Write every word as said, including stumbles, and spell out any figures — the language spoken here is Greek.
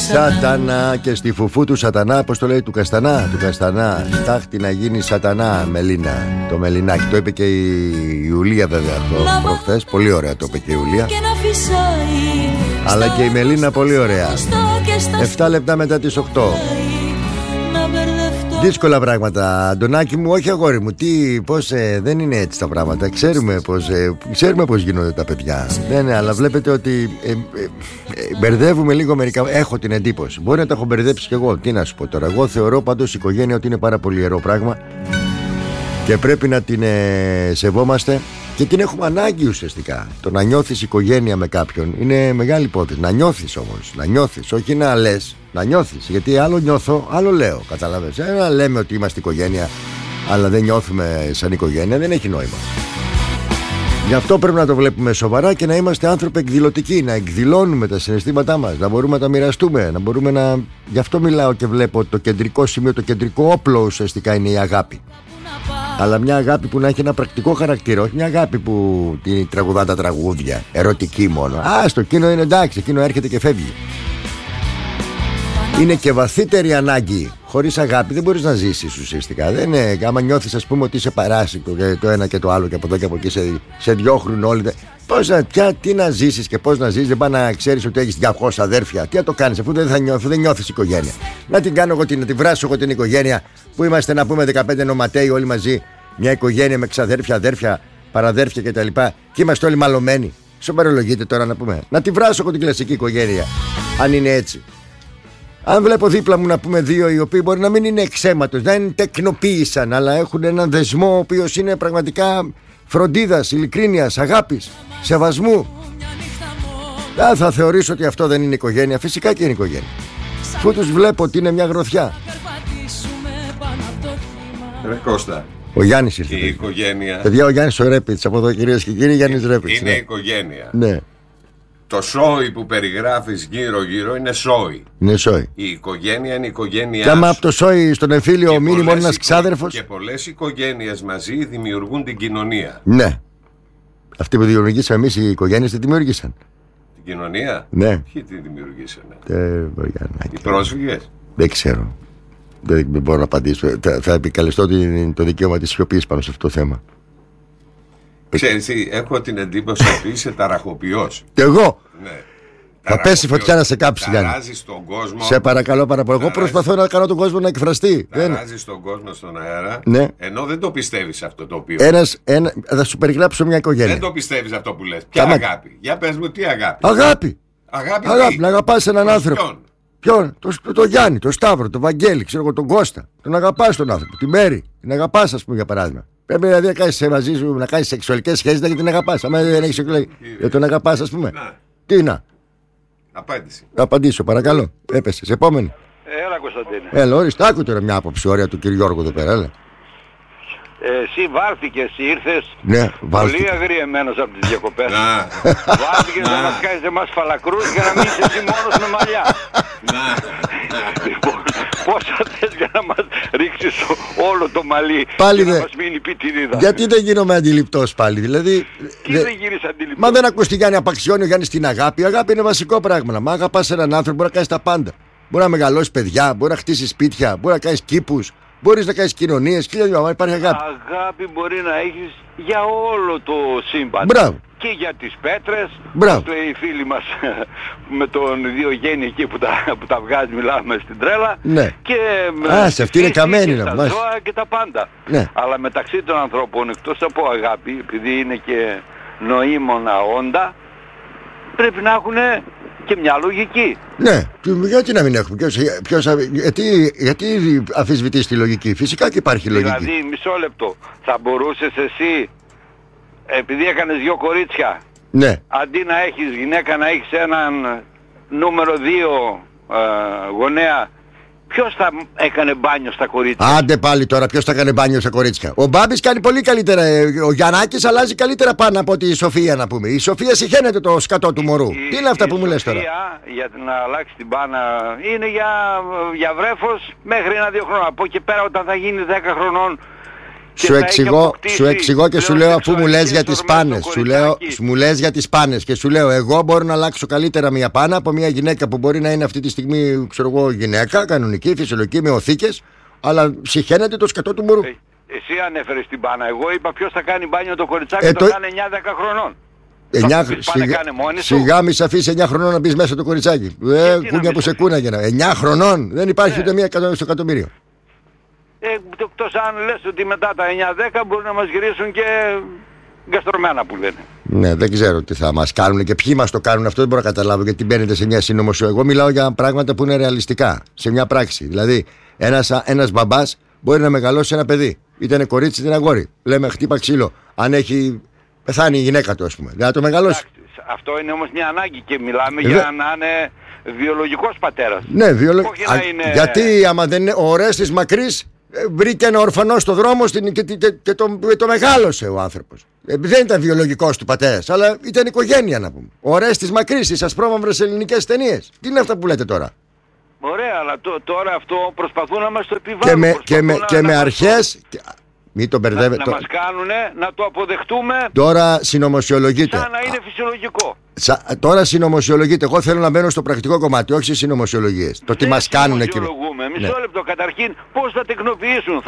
Σατανά και στη φουφού του σατανά, πώς το λέει, του Καστανά, του Καστανά. Στάχτη να γίνει σατανά, Μελίνα. Το Μελινάκι, το είπε και η Ιουλία βέβαια αυτό προχθές. Πολύ ωραία το είπε και η Ιουλία. Αλλά και η Μελίνα πολύ ωραία. Εφτά λεπτά μετά τις οκτώ. Δύσκολα πράγματα, Αντωνάκη μου, όχι αγόρι μου. Τι, πώς, ε, δεν είναι έτσι τα πράγματα. Ξέρουμε πώς, ε, ξέρουμε πώς γίνονται τα παιδιά. Δεν, αλλά βλέπετε ότι ε, ε, ε, μπερδεύουμε λίγο μερικά. Έχω την εντύπωση. Μπορεί να τα έχω μπερδέψει κι εγώ. Τι να σου πω τώρα. Εγώ θεωρώ πάντως η οικογένεια ότι είναι πάρα πολύ ιερό πράγμα και πρέπει να την ε, σεβόμαστε και την έχουμε ανάγκη ουσιαστικά. Το να νιώθεις οικογένεια με κάποιον είναι μεγάλη υπόθεση. Να νιώθεις όμως, να νιώθεις, όχι να λες, να νιώθεις. Γιατί άλλο νιώθω, άλλο λέω. Καταλαβαίνεις. Ένα λέμε ότι είμαστε οικογένεια, αλλά δεν νιώθουμε σαν οικογένεια, δεν έχει νόημα. Γι' αυτό πρέπει να το βλέπουμε σοβαρά και να είμαστε άνθρωποι εκδηλωτικοί, να εκδηλώνουμε τα συναισθήματά μας, να μπορούμε να τα μοιραστούμε, να μπορούμε να. Γι' αυτό μιλάω και βλέπω ότι το κεντρικό σημείο, το κεντρικό όπλο ουσιαστικά είναι η αγάπη. Αλλά μια αγάπη που να έχει ένα πρακτικό χαρακτήρα, όχι μια αγάπη που την τραγουδά τα τραγούδια, ερωτική μόνο. Α, στο εκείνο είναι εντάξει, εκείνο έρχεται και φεύγει. Είναι και βαθύτερη ανάγκη. Χωρίς αγάπη δεν μπορείς να ζήσεις ουσιαστικά. Δεν είναι, άμα νιώθεις ας πούμε ότι είσαι παράσιτο και το ένα και το άλλο και από εδώ και από εκεί σε, σε διώχνουν όλοι. Πώς να, πια, τι να ζήσεις και πώς να ζήσεις, δεν πάει να ξέρεις ότι έχεις διακόσια αδέρφια. Τι να το κάνεις αφού δεν, θα νιώ, αφού δεν νιώθεις οικογένεια. Να την κάνω εγώ, να την βράσω εγώ την οικογένεια που είμαστε να πούμε δεκαπέντε νοματέοι όλοι μαζί. Μια οικογένεια με ξαδέρφια, αδέρφια, παραδέρφια κτλ. Και, και είμαστε όλοι μαλωμένοι. Σοβαρολογείτε τώρα να πούμε. Να τη βράσω εγώ την κλασική οικογένεια, αν είναι έτσι. Αν βλέπω δίπλα μου να πούμε δύο οι οποίοι μπορεί να μην είναι εξαίματος, δεν τεκνοποίησαν, αλλά έχουν έναν δεσμό ο οποίος είναι πραγματικά φροντίδας, ειλικρίνειας, αγάπης, σεβασμού, δεν θα θεωρήσω ότι αυτό δεν είναι οικογένεια. Φυσικά και είναι οικογένεια. Αφού τους βλέπω ότι είναι μια γροθιά. Ρε Κώστα, ο Γιάννης ήρθε. η οικογένεια. Παιδιά, ο Γιάννης ο Ρέπιτς από εδώ, κυρίες και κύριοι, Γιάννης Ρέπιτς. Είναι ναι. οικογένεια. Ναι. Το σόι που περιγράφεις γύρω-γύρω είναι σόι. Είναι σόι. Η οικογένεια είναι η οικογένειά σου. Και άμα σου. από το σόι στον εμφύλιο μείνει μόνο ένας ξάδερφος. Και πολλές οικογένειες μαζί δημιουργούν την κοινωνία. Ναι. Αυτοί που δημιουργήσαμε εμείς οι οικογένειες τη δημιούργησαν. Την κοινωνία. Ναι. Ποιοι τη δημιουργήσανε? Ε, οι πρόσφυγες. Δεν ξέρω. Δεν μπορώ να απαντήσω. Θα, θα επικαλεστώ το δικαίωμα της σιωπής πάνω σε αυτό το θέμα. Ξέρεις, έχω την εντύπωση ότι είσαι ταραχοποιός. Και εγώ. Ναι. Θα πέσει φωτιά να σε κάψει, Γιάννη. Ταράζεις τον κόσμο. Σε παρακαλώ πάρα πολύ. Εγώ προσπαθώ να κάνω τον κόσμο να εκφραστεί. Ταράζεις τον κόσμο στον αέρα. Ναι. Ενώ δεν το πιστεύεις αυτό το οποίο. Ένας, ένα, θα σου περιγράψω μια οικογένεια. Δεν το πιστεύεις αυτό που λες. Ποια Άμα... αγάπη? Για πες μου, τι αγάπη? Αγάπη. Αγάπη, αγάπη να αγαπάς έναν άνθρωπο. Ποιον? Ποιον? Το, το, το Γιάννη, τον Σταύρο, τον Βαγγέλη, ξέρω εγώ, τον Κώστα. Τον αγαπάς τον άνθρωπο. Τη Μέρη. Την αγαπάς, ας πούμε, για παράδειγμα. Πρέπει δηλαδή να κάνεις μαζί σου, να κάνεις σεξουαλικές σχέσεις γιατί την αγαπάς. Αν δεν έχεις σεξουαλικές. Δεν τον αγαπάς, ας πούμε. Να. Τι να. Απάντηση. Να απαντήσω, παρακαλώ. Έπεσες. Επόμενη. Έλα, Κωνσταντίνε. Έλα, ορίστε, άκου τώρα μια άποψη ωραία του κύριου Γιώργου εδώ πέρα. Έλα. Εσύ βάρθηκες, ήρθες. Ναι, πολύ αγριεμένος από τις διακοπές. Βάρθηκες να μας κάνεις εμάς φαλακρούς για να μην είσαι εσύ μόνος με μαλλιά. Λοιπόν, πόσα θες για να μας ρίξεις όλο το μαλλί πάλι και δε... να μας μείνει πιτηρίδα. Γιατί δεν γίνομαι αντιληπτός πάλι, δηλαδή. Τι δε... δεν γίνεις αντιληπτός? Μα δεν ακούς τη Γιάννη απαξιώνει ο Γιάννης την αγάπη. Η αγάπη είναι βασικό πράγμα. Μα αγαπάς έναν άνθρωπο μπορεί να κάνεις τα πάντα. Μπορεί να μεγαλώσεις παιδιά, μπορεί να χτίσεις σπίτια, μπορεί να κάνεις κήπους. Μπορείς να κάνεις κοινωνίες, χίλια δυο, υπάρχει αγάπη. Αγάπη μπορεί να έχεις για όλο το σύμπαν. Μπράβο. Και για τις πέτρες. Μπράβο. Όπως λέει η φίλη μας με τον Διογέννη εκεί που τα, που τα βγάζει, μιλάμε στην τρέλα. Ναι. Και Α, σε αυτή είναι καμένη να τα μας. ζώα και τα πάντα. Ναι. Αλλά μεταξύ των ανθρώπων, εκτός από αγάπη, επειδή είναι και νοήμωνα όντα, πρέπει να έχουν και μια λογική. Ναι, γιατί να μην έχουμε. Ποιος, ποιος, γιατί, γιατί αμφισβητείς τη λογική? Φυσικά και υπάρχει λογική. Δηλαδή, μισό λεπτό. Θα μπορούσες εσύ, επειδή έκανες δυο κορίτσια, ναι, αντί να έχεις γυναίκα να έχεις έναν νούμερο δύο ε, γονέα, ποιος θα έκανε μπάνιο στα κορίτσια? Άντε πάλι τώρα, ποιος θα έκανε μπάνιο στα κορίτσια? Ο Μπάμπης κάνει πολύ καλύτερα. Ο Γιαννάκης αλλάζει καλύτερα πάνω από τη Σοφία, να πούμε. Η Σοφία συχαίνεται το σκατό του μωρού. Η, Τι είναι αυτά η που μου λες τώρα? Η Σοφία για να αλλάξει την μπάνα είναι για, για βρέφος μέχρι ένα-δύο χρόνια. Από εκεί πέρα όταν θα γίνει δέκα χρονών Σου εξηγώ, σου εξηγώ και σου λέω, αφού μου λες για τις πάνες, σου λέω, μου λες για τις πάνες και σου λέω, εγώ μπορώ να αλλάξω καλύτερα μια πάνα από μια γυναίκα που μπορεί να είναι αυτή τη στιγμή, ξέρω εγώ, γυναίκα, κανονική, φυσιολογική, με οθήκες, αλλά συχαίνεται το σκατό του μωρού. Ε, εσύ ανέφερες την πάνα. Εγώ είπα ποιος θα κάνει μπάνιο το κοριτσάκι, ε, το, το κάνει εννιά δέκα χρονών. εννιά, σιγά, σιγά μη σε αφήσει εννιά χρονών να μπεις μέσα το κοριτσάκι. Ε, κούνια που σε κούναγε. εννιά χρονών δεν υπάρχει ε. ούτε μία στο εκατομμύριο. Ε, εκτός αν λες ότι μετά τα εννιά δέκα μπορεί να μας γυρίσουν και γκαστρωμένα που λένε. Ναι, δεν ξέρω τι θα μας κάνουν και ποιοι μας το κάνουν αυτό, δεν μπορώ να καταλάβω γιατί μπαίνετε σε μια συνωμοσιό. Εγώ μιλάω για πράγματα που είναι ρεαλιστικά, σε μια πράξη. Δηλαδή, ένας, ένας μπαμπάς μπορεί να μεγαλώσει ένα παιδί. Είτε είναι κορίτσι είτε είναι αγόρι. Λέμε χτύπα ξύλο. Αν έχει πεθάνει η γυναίκα του, ας πούμε. Δεν θα το μεγαλώσει. Εντάξει, αυτό είναι όμως μια ανάγκη και μιλάμε ε, για να είναι βιολογικός πατέρας. Ναι, βιολογικός. Είναι... Γιατί άμα δεν είναι ο Ορέστης Μακρύς. Βρήκε ένα ορφανό στο δρόμο στην, και, και, και, το, και το μεγάλωσε ο άνθρωπος. Ε, δεν ήταν βιολογικός του πατέρας, αλλά ήταν οικογένεια να πούμε. Ο Ορέστης Μακρύς, τις ασπρόμαυρες ελληνικές ταινίες. Τι είναι αυτά που λέτε τώρα. Ωραία, αλλά το, τώρα αυτό προσπαθούν να μας το επιβάλλουν. Και με, και με, και με αρχές. Και, μην το μπερδεύετε. Να, να μας κάνουνε, να το αποδεχτούμε. Τώρα συνωμοσιολογείτε. Σαν να είναι φυσιολογικό. Σα, τώρα συνωμοσιολογείτε. Εγώ θέλω να μπαίνω στο πρακτικό κομμάτι, όχι στις συνωμοσιολογίες. Το τι μας κάνουνε. Μισό λεπτό. Καταρχήν, πώς θα τεκνοποιήσουν.